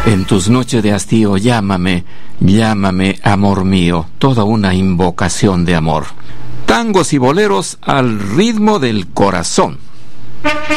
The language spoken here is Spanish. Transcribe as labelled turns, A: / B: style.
A: En tus noches de hastío, llámame, llámame, amor mío, toda una invocación de amor. Tangos y boleros al ritmo del corazón.